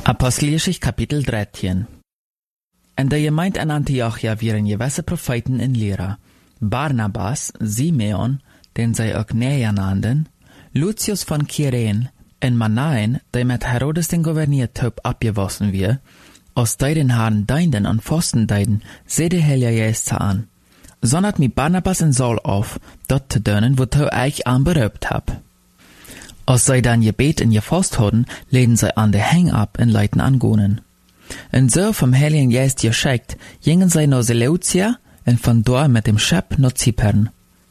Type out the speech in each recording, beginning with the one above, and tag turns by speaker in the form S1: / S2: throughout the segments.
S1: Apostelgeschichte Kapitel 13. En de gemeente in Antiochia waren gewisse Propheten en leraar. Barnabas, Simeon, den zij ook Neer nannten, Lucius van Kyrene en Manaen, die met Herodes den Gouverneur top abgewassen weer, als die den Herrn deinden en vosten deiden, zei de Heilige Geest aan. Zondert mi Barnabas en Saul auf, dat te doen, wat hij eich aan berupt heb. Als zij dan gebet en gefast hadden, leden zij aan de heng ab en leiten angonen. En zo vom Heiligen Geist geschickt, gingen zij naar Seleucia en van daar met dem Schip naar Zypern.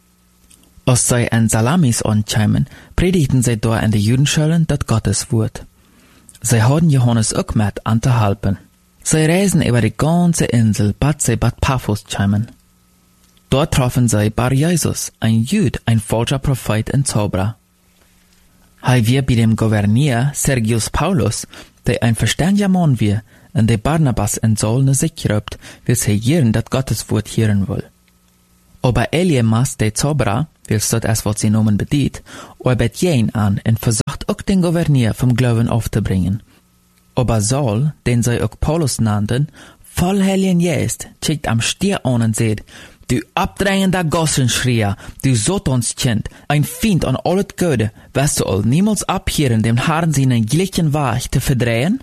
S1: Als zij in Salamis aankwamen, predigten zij daar in de Judenschulen dat Gottes woord. Zij hadden Johannes ook met aan te helpen. Zij reisden über die ganze Insel, bat zij Bad Paphos kwamen. Dort troffen zij Bar Jesus, ein Jud, ein falscher Prophet en Zauberer. Hij weer bij dem Gouverneur Sergius Paulus, der ein verständiger Mann wir, en der Barnabas en Saul ne sich geroept, wil hij hören dat Gottes woord hören will. Aber Elimas, der Zauberer, wil dat es wat sie nomen bediet, arbeitet jen an en versucht ook den Gouverneur vom Glauben aufzubringen. Aber Saul, den zij ook Paulus nannten, voll Heiligen Geist, schickt am Stier an en seht, du abdrängender Gossenschreier, du Satanskind, ein Feind an all het Gode, wirst du all niemals abhören, dem Herrn seinen glichen Weg zu verdrehen?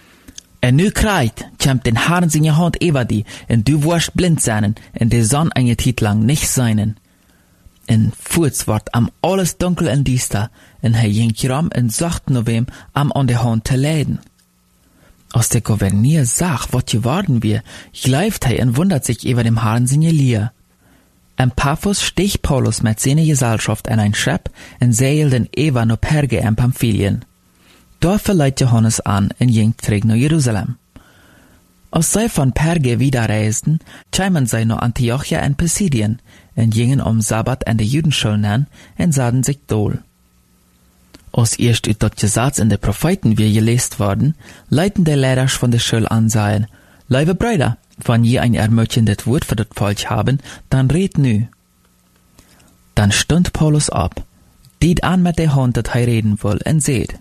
S1: En nu kreit, kämmt den Herrn seine Hand über die, en du wirst blind sein, en die Sonne eine Zeit lang nicht seinen. En voets wordt am alles dunkel en düster, en hij ging rum en zocht naar wem am an de Hand te leiden. Als der Gouverneur zag wat geworden wir, gleift hij en wundert sich über dem Herrn seine Lier. En Paphos sticht Paulus mit seiner Gesellschaft in ein Schiff en seilden Eva naar Perge en Pamphylien. Dort verleiht Johannes an en ging terug naar Jerusalem. Als zij von Perge wieder reisten, kwamen zij naar Antiochia en Pisidien en gingen Sabbat in de Judenschulen an en zaten sich dool. Als erst uit dat Gesetz in de Propheten weer gelesen worden, leiten de Leiders von der Schule an sagen, liebe Brüder, wenn je ein ermutigendes Wort für das Volk haben, dann red nu. Dann stund Paulus ab, diet an mit der Hand, dat hij reden will, en seht.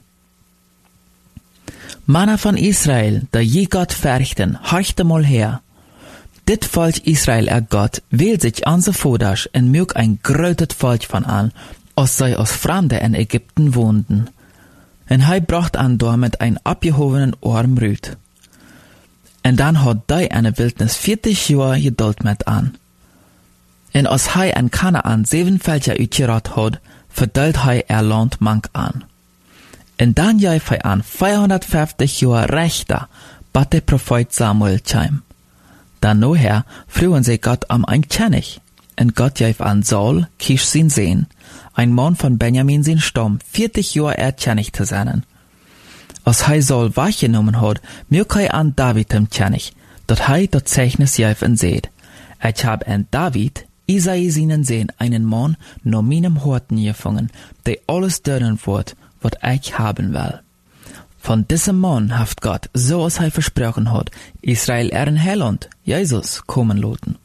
S1: Männer von Israel, da je Gott verrichten, horchte mal her. Dit Volk Israel Gott wählt sich an so Voders en mög ein grötet Volk von an, als zij als Fremde in Ägypten woonden. En hij bracht an damit ein abgehobenen Arm Rüd. En dan had hij in de wildnis 40 jaar geduld met an. En als hij in Kanaan 7 Völker uitgerad had, verdult hij land mank an. En dan jäif hij an 450 jaar rechter, bat de Prophet Samuel kwam. Dan noher vroegen zij Gott ein König. En Gott jäif an Saul, Kisch sin Sehen, ein Mann von Benjamin sin Stamm, 40 jaar König zu sein. Als hij Saul wahrgenommen had, mög hij an David dem König, dat hij dat Zeichnis jäif en seht. Ich hab an David, Isai seinen Sehen, einen Mann no meinem Horten gefangen, der alles dönen wird, wat ich haben will. Von diesem Mann haft Gott, so als hij versprochen hat, Israel ein Heiland, Jesus, kommen loten.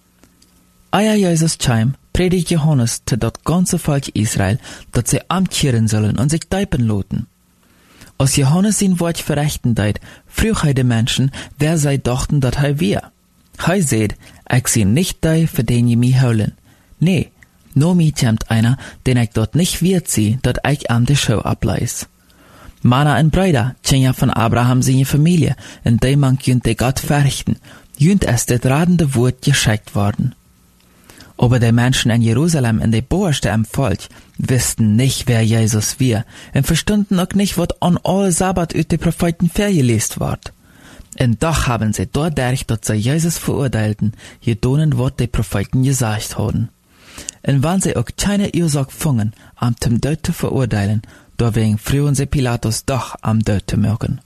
S1: Eia Jesus kam, predigt Johannes zu dat ganze Volk Israel, dat sie amkehren sollen und sich deipen loten. Als Johannes sein Wort verrechten deit, frug hij de Menschen, wer zij dachten dat hij wir. Hij seht, ich sie nicht dei, für den je mich holen. Nee, no mi kämmt einer, den ich dort nicht wird sie, dat ich am de Show ableis. Männer en Brüder, tjenja von Abraham seine Familie, en die man jünt de Gott verrichten, jünt es det radende Wort geschickt worden. Aber die Menschen in Jerusalem in de Boerste am Volk wussten nicht, wer Jesus wir, und verstunden auch nicht, was an all Sabbat ut de Propheten vergelesen ward. Und doch haben sie dadurch, dass sie Jesus verurteilten, gedonen, was de Propheten gesagt haben. Und wenn sie auch keine Ursache fungen, am zum Tod zu verurteilen, deswegen frühen sie Pilatus doch am Tod zu mögen.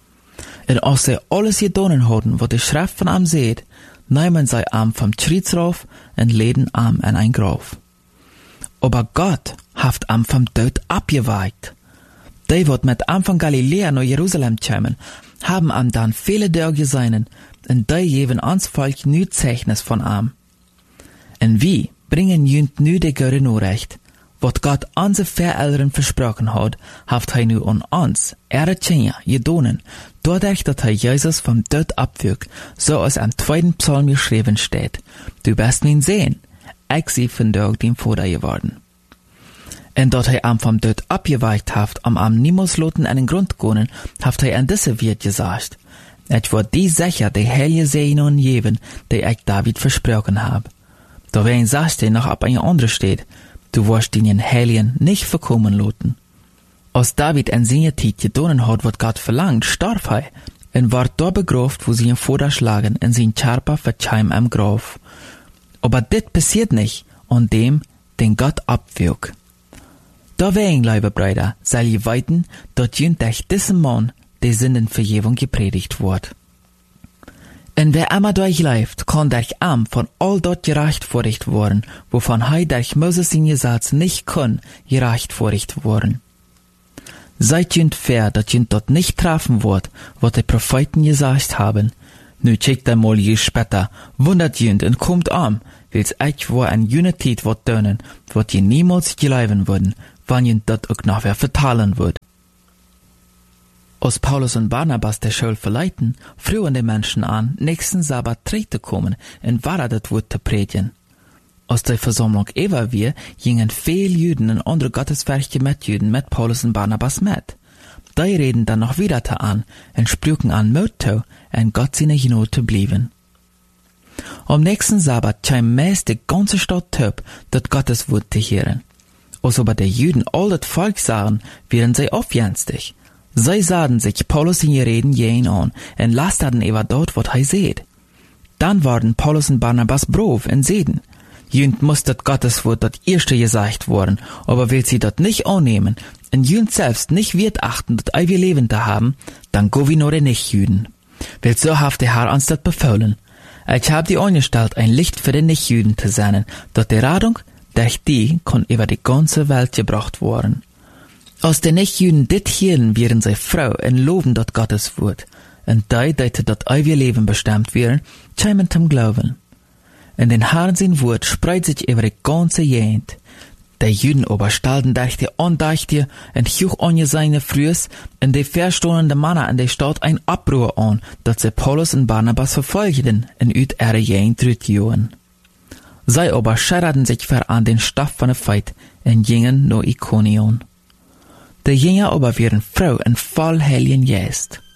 S1: Und als sie alles gedonen haben, was die Schrift von am seht, nehmen sie am vom Schritt rauf und leden am in ein Grab. Aber Gott haft am vom Tod abgeweicht. Die, wat mit am von Galiläa nach Jerusalem kämen, haben am dann viele Tage seinen, und die geben ans Volk nu Zeichnis von am. Und wie bringen jünt nu de Göre Nachricht, wat Gott onze Veräldern versprochen hat, haft hij nu an ons, Tjener, gedonen, dadurch, dat hij Jesus vom Tod abwürg, so als am 2. Psalm geschrieben steht. Du bist mein Sehn, ich sie vandaag den Vater geworden. En dat hij am vom Tod abgeweicht haft, am niemals loten en Grund gonen, haft hij an diese Wirt gesagt. Et wordt die sicher die heilige Segnungen geben, die ich David versprochen hab. Da wen sagst noch ab ein andere steht, du wirst den Heiligen nicht verkommen loten. Als David in seiner Zeit gedonen hat, wat Gott verlangt, starb er und ward da begraft, wo sie ihn vorderschlagen, in sein Körper verzeim am Grab. Aber dit passiert nicht, an dem, den Gott abwürg. Da wen, liebe Brüder, soll ihr weiten, dat jünd durch diesen Mann die Sündenvergebung gepredigt wird. Und wer immer durchläuft, kann durch von all dort gerechtfertigt worden, wovon er durch Moses in Gesetz nicht kann, gerechtfertigt worden. Seid jünd fair, dat jünd dort nicht treffen wird, wat die Propheten gesagt haben. Nu checkt einmal je später, wundert jünd und kommt weil's euch war ein jüne Zeit wird dönen, wat je niemals geleiben würden, wann jünd dort auch nachher vertalen wird. Als Paulus und Barnabas der Schule verleiten, frühen die Menschen an, nächsten Sabbat zu kommen und weiter das Wort zu predigen. Als die Versammlung war wir, gingen viele Juden und andere Gotteswerke mit Juden mit Paulus und Barnabas mit. Die reden dann noch wieder an und sprachen an Mut zu, und Gott seine Gnade zu bleiben. Am nächsten Sabbat kam meist die ganze Stadt töp, das Gottes Wort zu hören. Als aber die Juden all das Volk sahen, wären sie aufjenstig. Sie sahen sich Paulus in ihr Reden jähen an und lasterten über dort, wat er seht. Dann waren Paulus und Barnabas brav und seden. Jünd muss das Gotteswort das erste gesagt worden, aber will sie das nicht annehmen und jünd selbst nicht wird achten, das ewige Leben zu haben, dann go wie nur die Nichtjüden. Will so haft der Herr uns das befohlen. Ich hab die angestellt, ein Licht für die Nichtjüden zu sein, dat die Radung durch die kann über die ganze Welt gebracht worden. Als die Nichtjüden dit hielden, wären sie froh und loben dat Gotteswort. Und die dat ewige Leben bestimmt wären, kämen zum Glauben. Und den Herrn sein Wort spreit sich über die ganze Gegend. Die Jüden aber stellten durch die Andächte und hoch an seine Frühs und die verstohlende Männer in der Stadt ein Abruhr an, dass sie Paulus und Barnabas verfolgten und ut ihre Gegend zurückjohen. Sie aber schererten sich ver an den Stoff von der Feit und gingen nach Ikonion. Die Jünger aber wären froh und voll Heiligen Geist.